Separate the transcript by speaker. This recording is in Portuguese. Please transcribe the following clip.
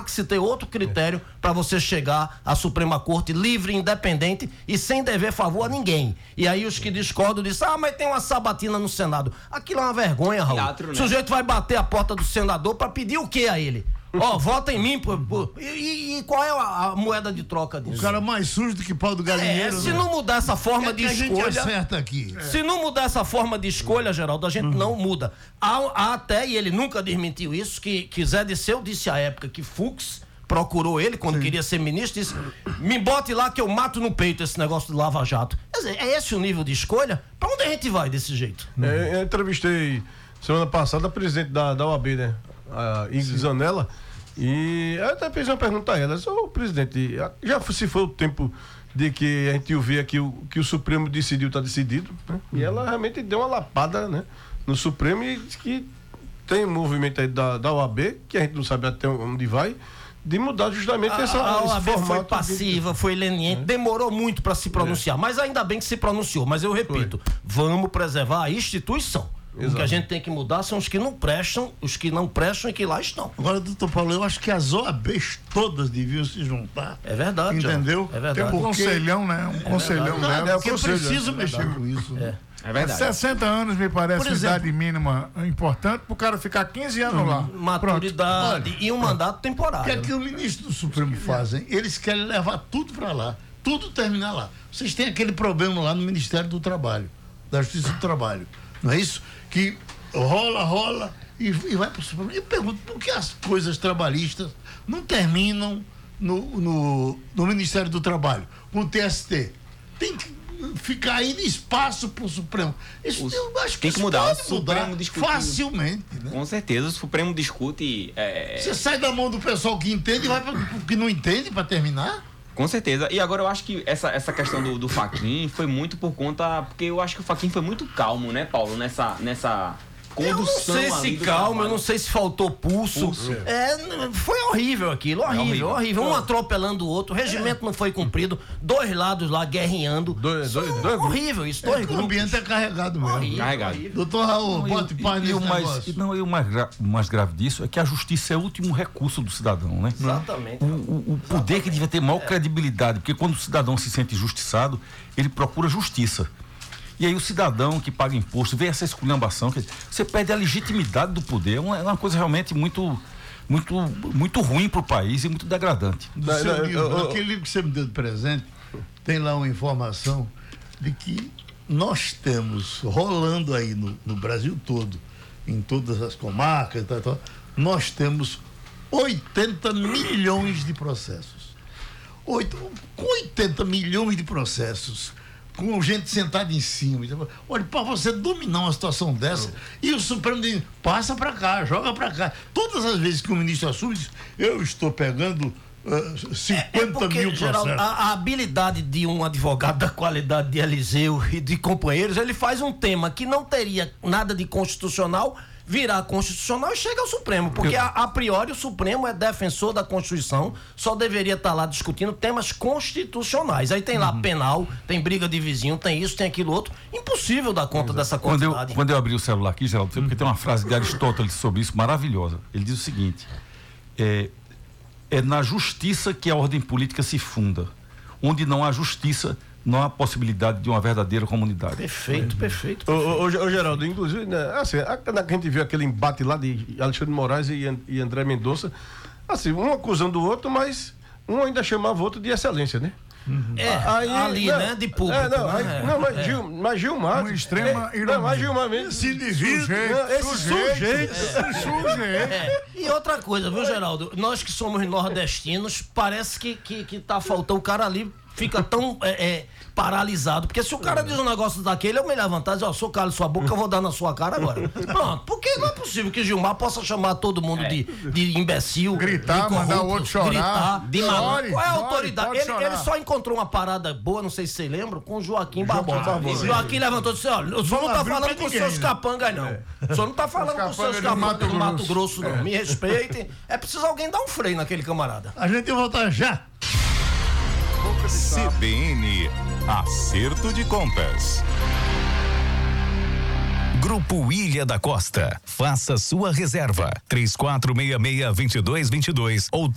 Speaker 1: há que se ter outro critério para você chegar à Suprema Corte livre, independente e sem dever favor a ninguém. E aí os que discordam dizem, mas tem uma sabatina no Senado. Aquilo é uma vergonha, Raul.
Speaker 2: Teatro, né?
Speaker 1: O sujeito vai bater a porta do senador para pedir o que a ele? Vota em mim. E qual é a moeda de troca disso?
Speaker 3: O cara mais sujo do que pau do galinheiro.
Speaker 1: Se não mudar essa forma de escolha.
Speaker 3: A gente acerta aqui.
Speaker 1: Se não mudar essa forma de escolha, Geraldo, a gente não muda. Há até, e ele nunca desmentiu isso, que Zé Disseu disse à época que Fux procurou ele quando queria ser ministro, disse: me bote lá que eu mato no peito esse negócio de Lava Jato. Quer dizer, é esse o nível de escolha? Pra onde a gente vai desse jeito?
Speaker 4: Eu entrevistei semana passada a presidente da OAB, né? A Ingrid Zanella, e eu até fiz uma pergunta a ela: presidente, já se foi o tempo de que a gente ouvia que o Supremo decidiu, está decidido, né? E ela realmente deu uma lapada, né, no Supremo, e disse que tem um movimento aí da OAB, que a gente não sabe até onde vai, de mudar justamente
Speaker 1: a OAB
Speaker 4: esse
Speaker 1: foi passiva, foi leniente, demorou muito para se pronunciar, mas ainda bem que se pronunciou. Mas eu repito, vamos preservar a instituição. Exato. O que a gente tem que mudar são os que não prestam, e que lá estão.
Speaker 3: Agora, doutor Paulo, eu acho que as OABs todas deviam se juntar.
Speaker 1: É verdade.
Speaker 3: Entendeu?
Speaker 1: É verdade.
Speaker 3: Tem um conselhão, né? Conselhão, né? Porque precisa mexer com isso.
Speaker 5: É verdade. 60 anos me parece uma idade mínima importante pro cara ficar 15 anos lá.
Speaker 1: Maturidade e um mandato temporário.
Speaker 3: O que é que o ministro do Supremo fazem? Eles querem levar tudo para lá, tudo terminar lá. Vocês têm aquele problema lá no Ministério do Trabalho, da Justiça do Trabalho, não é isso? Que rola e vai para o Supremo. Eu pergunto, por que as coisas trabalhistas não terminam no Ministério do Trabalho, com o TST? Tem que ficar aí de espaço para o Supremo. Isso, eu acho que
Speaker 2: tem que mudar. O
Speaker 3: Supremo discute facilmente, né?
Speaker 2: Com certeza, o Supremo discute.
Speaker 3: Você sai da mão do pessoal que entende e vai para o que não entende para terminar?
Speaker 2: Com certeza. E agora eu acho que essa questão do Fachin foi muito por conta. Porque eu acho que o Fachin foi muito calmo, né, Paulo? Nessa condução.
Speaker 1: Eu não sei se calmo, eu não sei se faltou pulso. Foi horrível aquilo, horrível. Um atropelando o outro, o regimento não foi cumprido, dois lados lá guerreando. Horrível isso, dois grupos.
Speaker 3: O ambiente é carregado mesmo.
Speaker 2: Carregado.
Speaker 3: Doutor Raul, bote paz nesse negócio.
Speaker 6: E o mais grave disso é que a justiça é o último recurso do cidadão, né?
Speaker 1: Exatamente.
Speaker 6: O poder que devia ter maior credibilidade, porque quando o cidadão se sente injustiçado, ele procura justiça. E aí o cidadão que paga imposto vê essa esculhambação, você perde a legitimidade do poder. É uma coisa realmente muito ruim para o país e muito degradante.
Speaker 3: Aquele livro que você me deu de presente, tem lá uma informação de que nós temos, rolando aí no Brasil todo, em todas as comarcas, nós temos 80 milhões de processos. Com 80 milhões de processos, com gente sentada em cima. Olha, para você dominar uma situação dessa, e o Supremo diz: passa para cá, joga para cá. Todas as vezes que o ministro assume, diz: eu estou pegando 50 mil
Speaker 1: Geraldo,
Speaker 3: processos.
Speaker 1: a habilidade de um advogado da qualidade de Eliseu e de companheiros, ele faz um tema que não teria nada de constitucional virar constitucional e chega ao Supremo, porque a priori o Supremo é defensor da Constituição, só deveria estar lá discutindo temas constitucionais. Aí tem lá penal, tem briga de vizinho, tem isso, tem aquilo outro. Impossível dar conta dessa quantidade.
Speaker 6: Quando eu abri o celular aqui, Geraldo, porque tem uma frase de Aristóteles sobre isso maravilhosa. Ele diz o seguinte: é na justiça que a ordem política se funda. Onde não há justiça, não há possibilidade de uma verdadeira comunidade.
Speaker 1: Perfeito.
Speaker 4: Ô, Geraldo, inclusive, né, assim, quando a gente viu aquele embate lá de Alexandre de Moraes e André Mendonça, assim, um acusando o outro, mas um ainda chamava o outro de excelência, né?
Speaker 1: Né, de público.
Speaker 4: Mas Gilmar.
Speaker 5: Uma extrema ironia.
Speaker 4: Mas Gilmar mesmo.
Speaker 5: Sujeito.
Speaker 1: E outra coisa, viu, Geraldo? Nós que somos nordestinos, parece que tá faltando o cara ali. Fica tão paralisado, porque se o cara diz um negócio daquele, eu me levantar e dizer: sou calo sua boca, eu vou dar na sua cara agora. Pronto, porque não é possível que Gilmar possa chamar todo mundo de imbecil,
Speaker 5: gritar,
Speaker 1: de corrupto,
Speaker 5: mandar o outro chorar,
Speaker 1: de maluco. Qual é a autoridade? Ele só encontrou uma parada boa, não sei se vocês lembram, com o Joaquim Barbosa. Joaquim levantou e disse: olha, o senhor não tá falando com os seus capangas, não. O senhor não tá falando com os seus capangas do Mato Grosso, não. Me respeitem. É preciso alguém dar um freio naquele camarada.
Speaker 3: A gente vai voltar já.
Speaker 7: CBN, acerto de contas. Grupo Ilha da Costa. Faça sua reserva. 3466-2222 ou